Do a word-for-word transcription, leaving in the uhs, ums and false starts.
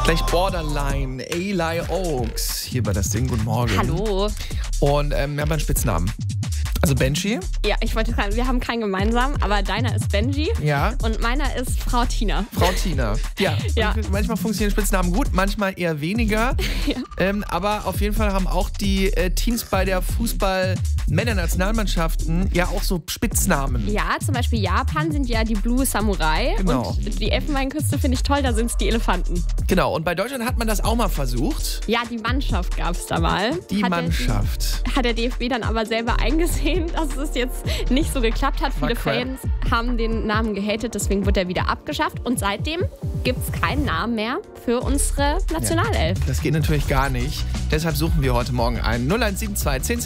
Gleich Borderline, Eli Oaks. Hier bei das Ding, guten Morgen. Hallo. Und ähm, wir haben einen Spitznamen. Also Benji. Ja, ich wollte sagen, wir haben keinen gemeinsamen, aber deiner ist Benji. Ja. Und meiner ist Frau Tina. Frau Tina. Ja. Ja. Manchmal funktionieren Spitznamen gut, manchmal eher weniger. Ja. Ähm, aber auf jeden Fall haben auch die äh, Teams bei der Fußball-Männer-Nationalmannschaften ja auch so Spitznamen. Ja, zum Beispiel Japan sind ja die Blue Samurai. Genau. Und die Elfenbeinküste finde ich toll, da sind es die Elefanten. Genau. Und bei Deutschland hat man das auch mal versucht. Ja, die Mannschaft gab es da mal. Die hat Mannschaft. Der, hat der D F B dann aber selber eingesehen, dass es jetzt nicht so geklappt hat. War Viele crap. Fans haben den Namen gehatet, deswegen wurde er wieder abgeschafft. Und seitdem gibt es keinen Namen mehr für unsere Nationalelf. Das geht natürlich gar nicht. Deshalb suchen wir heute Morgen einen null eins sieben zwei zehn